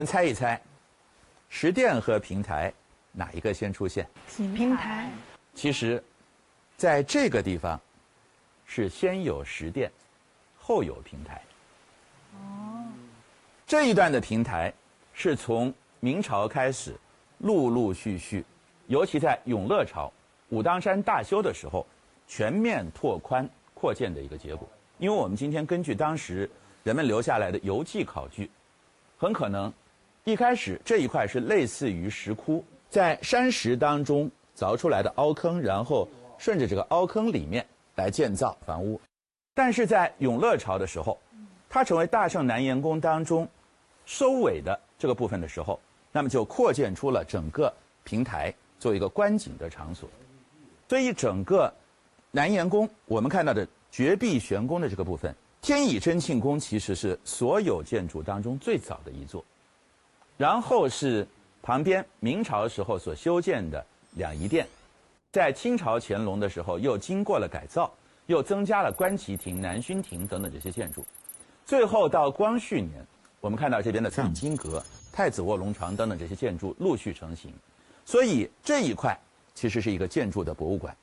猜一猜，石殿和平台哪一个先出现？ 平台。 其实，在这个地方，是先有石殿，后有平台。哦。这一段的平台是从明朝开始，陆陆续续，尤其在永乐朝武当山大修的时候，全面拓宽扩建的一个结果。因为我们今天根据当时人们留下来的游记考据，很可能一开始这一块是类似于石窟，在山石当中凿出来的凹坑，然后顺着这个凹坑里面来建造房屋。但是在永乐朝的时候，它成为大圣南岩宫当中收尾的这个部分的时候，那么就扩建出了整个平台作为一个观景的场所。所以整个南岩宫我们看到的绝壁悬宫的这个部分，天乙真庆宫其实是所有建筑当中最早的一座，然后是旁边明朝时候所修建的两仪殿，在清朝乾隆的时候又经过了改造，又增加了观棋亭、南薰亭等等这些建筑，最后到光绪年，我们看到这边的藏经阁、太子卧龙床等等这些建筑陆续成型，所以这一块其实是一个建筑的博物馆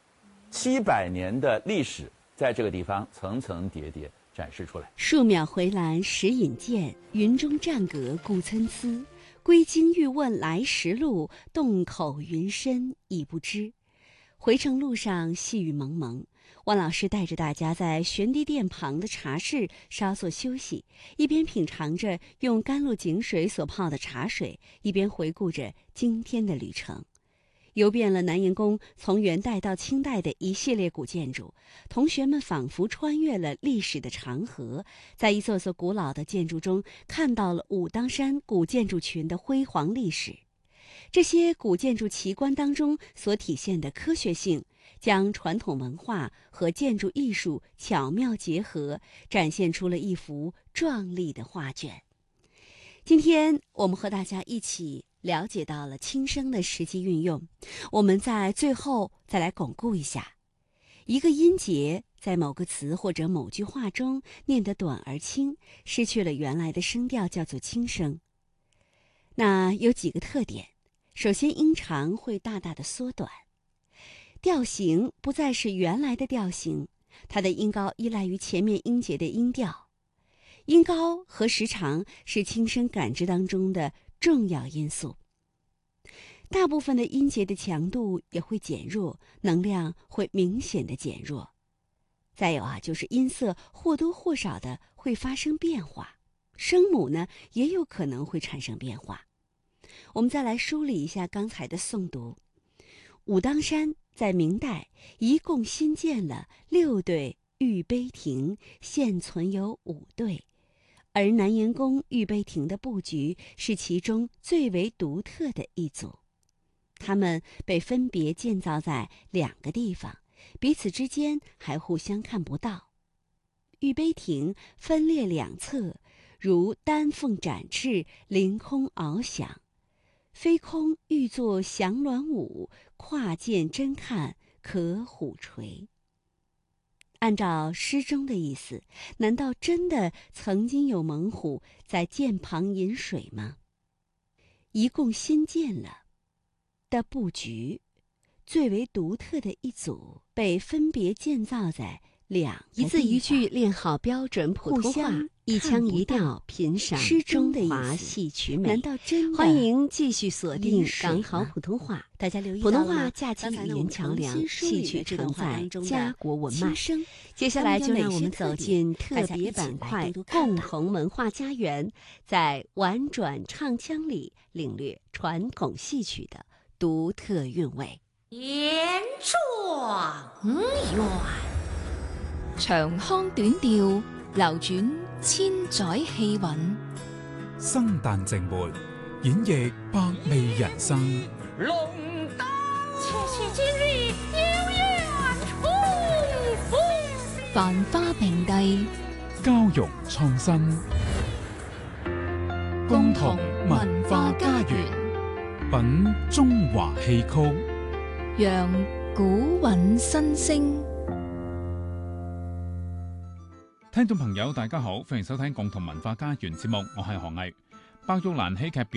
，700年的历史在这个地方层层叠叠展示出来。 数秒回廊石引剑，云中战阁顾参差。归京欲问来时路，洞口云深已不知。回程路上细雨蒙蒙，万老师带着大家在玄迪殿旁的茶室稍作休息，一边品尝着用甘露井水所泡的茶水，一边回顾着今天的旅程。游遍了南岩宫从元代到清代的一系列古建筑，同学们仿佛穿越了历史的长河，在一座座古老的建筑中看到了武当山古建筑群的辉煌历史。这些古建筑奇观当中所体现的科学性，将传统文化和建筑艺术巧妙结合，展现出了一幅壮丽的画卷。今天我们和大家一起了解到了轻声的实际运用，我们在最后再来巩固一下。一个音节在某个词或者某句话中念得短而轻，失去了原来的声调，叫做轻声。那有几个特点，首先音长会大大的缩短，调型不再是原来的调型，它的音高依赖于前面音节的音调。音高和时长是轻声感知当中的重要因素。大部分的音节的强度也会减弱，能量会明显的减弱。再有就是音色或多或少的会发生变化，声母呢也有可能会产生变化。我们再来梳理一下刚才的诵读。武当山在明代一共新建了6对玉碑亭，现存有5对。而南岩宫玉碑亭的布局是其中最为独特的一组，它们被分别建造在2个地方，彼此之间还互相看不到。玉碑亭分列2侧，如丹凤展翅，凌空翱翔，飞空欲作降鸾舞，跨涧真看可虎垂。按照诗中的意思，难道真的曾经有猛虎在涧旁饮水吗？一共新建了的布局，最为独特的一组被分别建造在2个一字一句练好标准普通话，一腔一调品赏中华戏曲美。难道真的？欢迎继续锁定港好普通话，大家留意普通话架起语言桥梁，戏曲承载家国文脉。接下来就让我们走进特别板块共同文化家园，在婉转唱腔里领略传统戏曲的独特韵味。 言状元， 長腔短調，流轉千載氣韻。 生旦淨末，演繹百味人生。 龍燈切切今日有緣重逢， 繁花並蒂， 交融創新，共同文化家園，品中華戲曲， 讓古韻新聲。 聽眾朋友大家好，歡迎收聽共同文化家園節目，我係何毅。 白玉蘭戲劇表